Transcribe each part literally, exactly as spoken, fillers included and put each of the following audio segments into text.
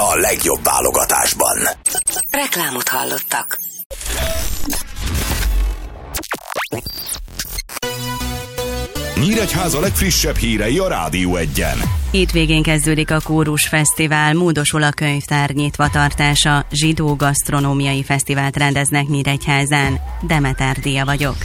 a legjobb válogatásban. Reklámot hallottak. Nyíregyháza legfrissebb hírei a Rádió Egyen. Hétvégén kezdődik a Kórus Fesztivál, módosul a könyvtár nyitvatartása, zsidó gasztronómiai fesztivált rendeznek Nyíregyházán. Demeter Dia vagyok.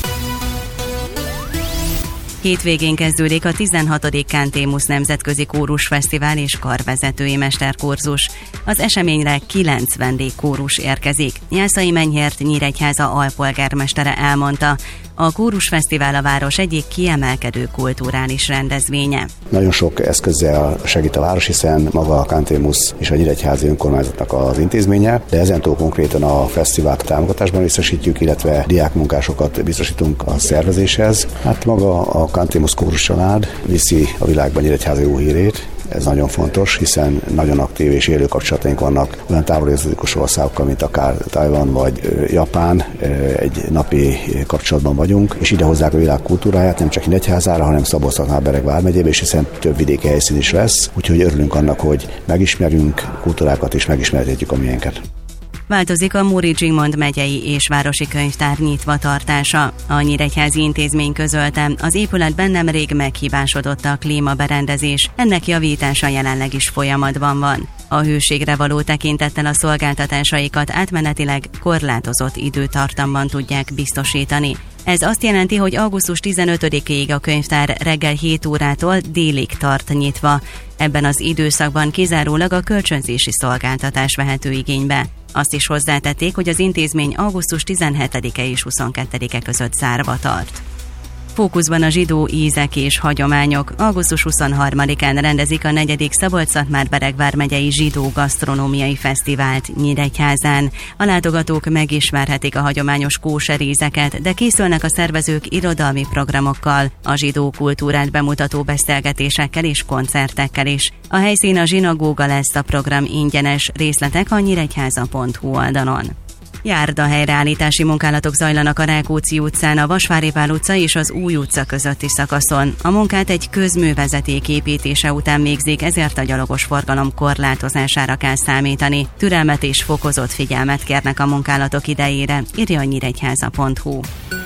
Hétvégén kezdődik a tizenhatodik Cantémus Nemzetközi Kórus Fesztivál és karvezetői mesterkurzus. Az eseményre kilenc vendégkórus érkezik. Jászai Menyhért Nyíregyháza alpolgármestere elmondta, a Kórus Fesztivál a város egyik kiemelkedő kulturális rendezvénye. Nagyon sok eszközzel segít a város, hiszen maga a Cantémus és a Nyíregyházi önkormányzatnak az intézménye, de ezentúl konkrétan a fesztivált támogatásban részesítjük, illetve diákmunkásokat biztosítunk a szervezéshez. Hát maga a Cantémus kórus család viszi a világban Nyíregyháza jó hírét. Ez nagyon fontos, hiszen nagyon aktív és élő kapcsolataink vannak olyan távoli exotikus országokkal, mint akár Tajvan vagy Japán. Egy napi kapcsolatban vagyunk, és ide hozzák a világ kultúráját, nem csak Nyíregyházára, hanem Szabolcs-Szatmár-Bereg vármegyébe, és hiszen több vidéki helyszín is lesz, úgyhogy örülünk annak, hogy megismerjünk kultúrákat és megismerhetjük a miénket. Változik a Móri Zsigmond megyei és városi könyvtár nyitvatartása. A Nyíregyházi intézmény közölte, az épületben nemrég meghibásodott a klímaberendezés, ennek javítása jelenleg is folyamatban van. A hőségre való tekintettel a szolgáltatásaikat átmenetileg korlátozott időtartamban tudják biztosítani. Ez azt jelenti, hogy augusztus tizenötödikéig a könyvtár reggel hét órától délig tart nyitva. Ebben az időszakban kizárólag a kölcsönzési szolgáltatás vehető igénybe. Azt is hozzátették, hogy az intézmény augusztás tizenhetedike és huszonkettedike között zárva tart. Fókuszban a zsidó ízek és hagyományok. augusztus huszonharmadikán rendezik a negyedik Szabolcs-Szatmár-Bereg vármegyei zsidó gasztronómiai fesztivált Nyíregyházán. A látogatók megismerhetik a hagyományos kóser ízeket, de készülnek a szervezők irodalmi programokkal, a zsidó kultúrát bemutató beszélgetésekkel és koncertekkel is. A helyszín a zsinagóga lesz, a program ingyenes, részletek a nyíregyháza pont hu oldalon. Járdahelyreállítási munkálatok zajlanak a Rákóczi utcán, a Vasvári Pál utca és az Új utca közötti szakaszon. A munkát egy közművezeték építése után végzik, ezért a gyalogos forgalom korlátozására kell számítani. Türelmet és fokozott figyelmet kérnek a munkálatok idejére, írja a nyíregyháza pont hu.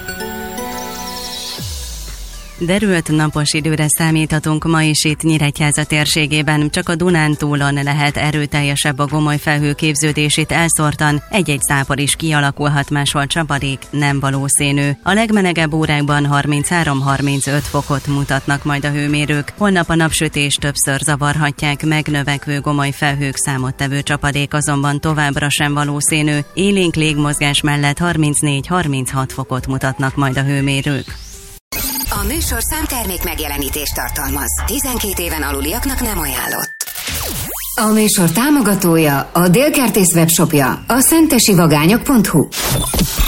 Derült napos időre számíthatunk ma is itt Nyíregyháza térségében, csak a Dunántúlon lehet erőteljesebb a gomoly felhőképződés, itt elszórtan egy-egy zápor is kialakulhat, máshol csapadék, nem valószínű. A legmelegebb órákban harminchárom-harmincöt fokot mutatnak majd a hőmérők. Holnap a napsütés többször zavarhatják, megnövekvő gomoly felhők számottevő csapadék azonban továbbra sem valószínű. Élénk légmozgás mellett harmincnégy-harminchat fokot mutatnak majd a hőmérők. A műsor számtermék megjelenítést tartalmaz. tizenkét éven aluliaknak nem ajánlott. A műsor támogatója, a Délkertész webshopja, a szentesivagányok pont hu.